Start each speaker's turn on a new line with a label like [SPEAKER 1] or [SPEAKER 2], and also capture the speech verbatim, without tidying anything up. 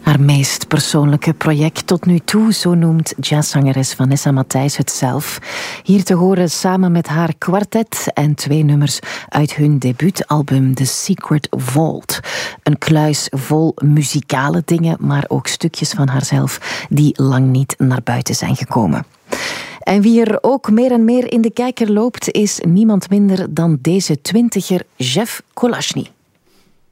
[SPEAKER 1] Haar meest persoonlijke project tot nu toe, zo noemt jazzzangeres Vanessa Matthijs het zelf. Hier te horen samen met haar kwartet en twee nummers uit hun debuutalbum The Secret Vault. Een kluis vol muzikale dingen, maar ook stukjes van haarzelf die lang niet naar buiten zijn gekomen. En wie er ook meer en meer in de kijker loopt, is niemand minder dan deze twintiger Jeff Kolashny.